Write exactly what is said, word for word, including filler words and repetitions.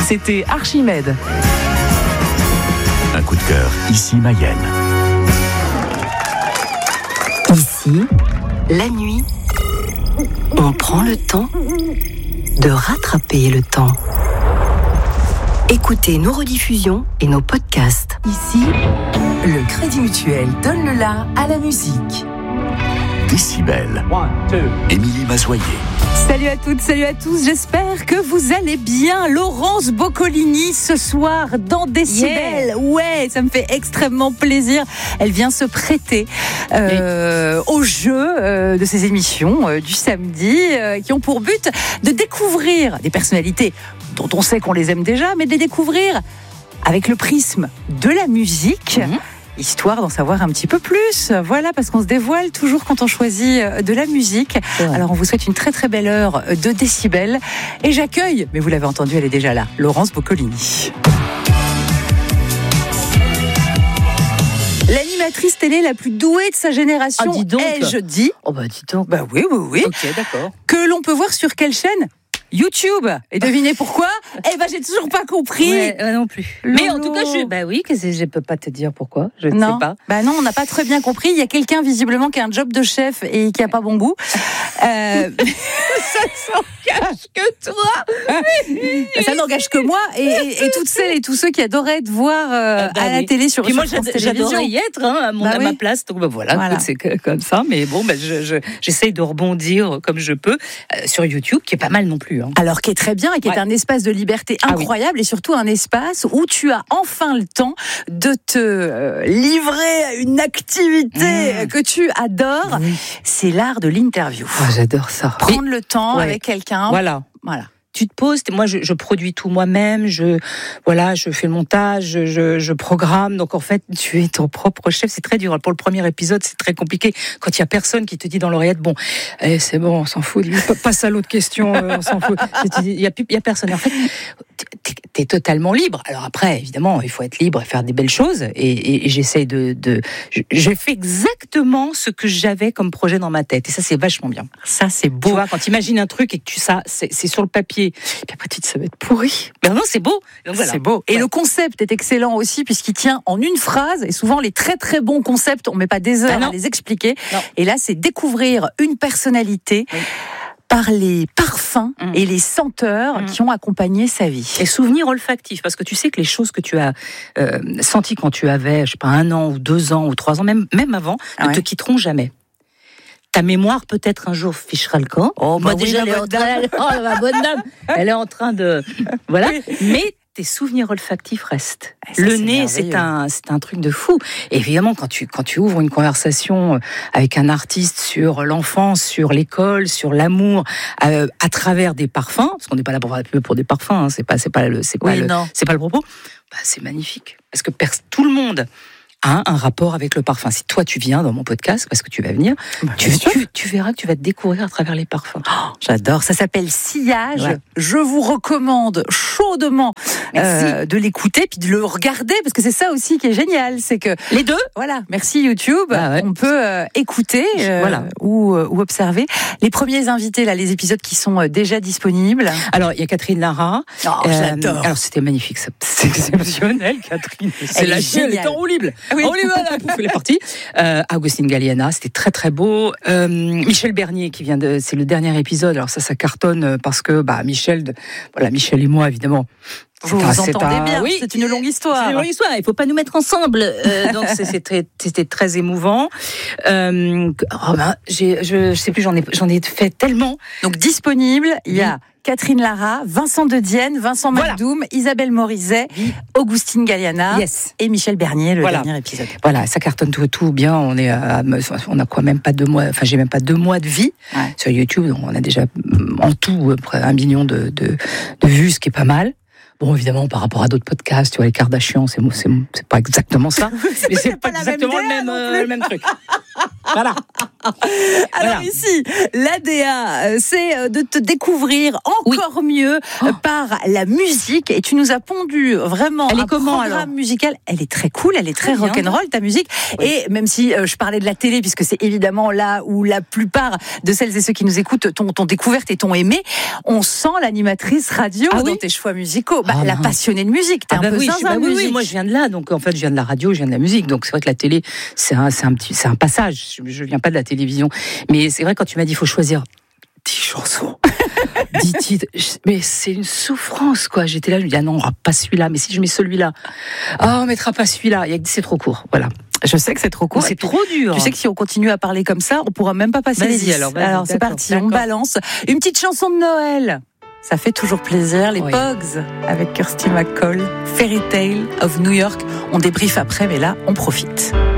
C'était Archimède. Un coup de cœur, ici Mayenne. Ici, la nuit, on prend le temps de rattraper le temps. Écoutez nos rediffusions et nos podcasts. Ici, le Crédit Mutuel donne le la à la musique. Décibel. Émilie Mazoyer. Salut à toutes, salut à tous, j'espère que vous allez bien. Laurence Boccolini ce soir dans Décibel. Yeah. Ouais, ça me fait extrêmement plaisir. Elle vient se prêter euh, au jeu euh, de ces émissions euh, du samedi euh, qui ont pour but de découvrir des personnalités dont on sait qu'on les aime déjà, mais de les découvrir avec le prisme de la musique. Mmh. Histoire d'en savoir un petit peu plus. Voilà, parce qu'on se dévoile toujours quand on choisit de la musique. Ouais. Alors, on vous souhaite une très très belle heure de Décibel. Et j'accueille, mais vous l'avez entendu, elle est déjà là, Laurence Boccolini. L'animatrice télé la plus douée de sa génération, ah, dis donc. ai-je dit. Oh bah dis donc. Bah oui, oui, oui. Ok, d'accord. Que l'on peut voir sur quelle chaîne ? YouTube. Et devinez pourquoi ? Eh ben, j'ai toujours pas compris. Ouais, euh, non plus. Lolo. Mais en tout cas, je, bah oui, que je peux pas te dire pourquoi. Je ne sais pas. Bah non, on n'a pas très bien compris. Il y a quelqu'un visiblement qui a un job de chef et qui a pas bon goût. Euh... ça n'engage que toi. Ça n'engage que moi et, et, et toutes celles et tous ceux qui adoraient te voir euh, bah, à la oui. télé sur, sur moi, France Télévisions. J'adorais y être hein, à, mon, bah, à oui. ma place. Donc bah, voilà, voilà. C'est comme ça. Mais bon, bah, je, je, j'essaye de rebondir comme je peux euh, sur YouTube, qui est pas mal non plus. Hein. Alors qui est très bien et qui ouais. est un espace de liberté incroyable ah oui. et surtout un espace où tu as enfin le temps de te euh, livrer à une activité mmh. que tu adores. Oui. C'est l'art de l'interview. Oh, j'adore ça. Prendre et... le temps ouais. avec quelqu'un. Voilà. Voilà. Tu te poses, moi je, je produis tout moi-même, je voilà, je fais le montage, je, je programme. Donc en fait, tu es ton propre chef. C'est très dur. Pour le premier épisode, c'est très compliqué quand il y a personne qui te dit dans l'oreillette, bon, eh, c'est bon, on s'en fout. Passe à l'autre question, on s'en fout. Il y a plus, il y a personne. En fait, t'es, t'es totalement libre. Alors après, évidemment, il faut être libre et faire des belles choses. Et, et, et j'essaye de, de, j'ai fait exactement ce que j'avais comme projet dans ma tête. Et ça, c'est vachement bien. Ça, c'est beau. Tu vois, quand tu imagines un truc et que tu ça, c'est, c'est sur le papier. Et après, tu te ça va être pourri. Mais non, c'est beau. Donc, voilà. C'est beau. Et ouais. le concept est excellent aussi, puisqu'il tient en une phrase. Et souvent, les très très bons concepts, on met pas des heures ah à les expliquer. Non. Et là, c'est découvrir une personnalité. Oui. Par les parfums mmh. et les senteurs mmh. qui ont accompagné sa vie. Et souvenirs olfactifs, parce que tu sais que les choses que tu as euh, senties quand tu avais, je sais pas, un an ou deux ans ou trois ans, même, même avant, ne ouais. te quitteront jamais. Ta mémoire peut-être un jour fichera le camp. Oh, bah moi oui, déjà, elle est, en train, elle, oh, ma bonne dame, elle est en train de, voilà. Mais tes souvenirs olfactifs restent. Ça, le c'est nez, c'est un, c'est un truc de fou. Et évidemment, quand tu, quand tu ouvres une conversation avec un artiste sur l'enfance, sur l'école, sur l'amour, euh, à travers des parfums, parce qu'on n'est pas là pour faire la pub pour des parfums, hein, c'est pas, c'est pas le, c'est pas oui, le, non. c'est pas le propos. Bah, c'est magnifique. Parce que pers- tout le monde a un rapport avec le parfum. Si toi tu viens dans mon podcast, parce que tu vas venir, bah, tu, tu, tu verras que tu vas te découvrir à travers les parfums. Oh, j'adore. Ça s'appelle Sillage. Ouais. Je vous recommande chaudement euh, de l'écouter puis de le regarder, parce que c'est ça aussi qui est génial, c'est que les deux. Voilà. Merci YouTube. Ah ouais. On peut euh, écouter euh, voilà. ou, euh, ou observer les premiers invités là, les épisodes qui sont euh, déjà disponibles. Alors il y a Catherine Lara. Oh, euh, j'adore. Alors c'était magnifique, ça. C'est exceptionnel, Catherine. C'est la chienne, elle est enroulée. Oui. On y va là, pouf, elle est partie. Euh, Agustin Galliana, c'était très très beau. Euh, Michel Bernier qui vient de, c'est le dernier épisode. Alors ça, ça cartonne parce que bah Michel, de, voilà Michel et moi évidemment. Vous vous entendez un... bien, oui, c'est une longue histoire. C'est une longue histoire, il ne faut pas nous mettre ensemble. Euh, donc c'était, c'était très émouvant. Euh, oh ben, j'ai, je ne sais plus, j'en ai, j'en ai fait tellement. Donc disponible, il y a Catherine Lara, Vincent de Dienne, Vincent voilà. Macdoum, Isabelle Morizet, oui. Augustine Galliana yes. et Michel Bernier, le voilà. dernier épisode. Voilà, ça cartonne tout, tout bien. On est, à, on a quoi, même pas deux mois. Enfin, j'ai même pas deux mois de vie ouais. sur YouTube. Donc on a déjà en tout près un million de, de, de vues, ce qui est pas mal. Bon, évidemment, par rapport à d'autres podcasts, tu vois, les Kardashians, c'est, c'est, c'est pas exactement ça. c'est mais pas, c'est pas, pas exactement même le même, euh, le même truc. Voilà. Alors voilà. Ici, l'A D A, c'est de te découvrir encore oui. mieux oh. par la musique. Et tu nous as pondu vraiment elle est un comment, programme alors musical. Elle est très cool, elle est très, très rock'n'roll, ta musique. Oui. Et même si euh, je parlais de la télé, puisque c'est évidemment là où la plupart de celles et ceux qui nous écoutent t'ont, t'ont découverte et t'ont aimé, on sent l'animatrice radio ah, dans oui tes choix musicaux. Bah, ah, la passionnée de musique, t'es ah, un bah peu oui, zinzin bah de oui, musique. Oui, moi je viens de là, donc en fait je viens de la radio, je viens de la musique. Donc c'est vrai que la télé, c'est un, c'est un, petit, c'est un passage. Je, je viens pas de la télévision. Mais c'est vrai, quand tu m'as dit il faut choisir dix chansons, dix titres, mais c'est une souffrance, quoi. J'étais là, je me dis, ah non, on pas celui-là, mais si je mets celui-là, ah, on mettra pas celui-là, c'est trop court, voilà. Je sais que c'est trop court. C'est trop dur. Tu sais que si on continue à parler comme ça, on pourra même pas passer les dix. Alors, vas-y, alors c'est parti, d'accord. On balance. Une petite chanson de Noël. Ça fait toujours plaisir. Les oui. Pogs avec Kirsty MacColl, Fairy Tale of New York. On débriefe après, mais là, on profite.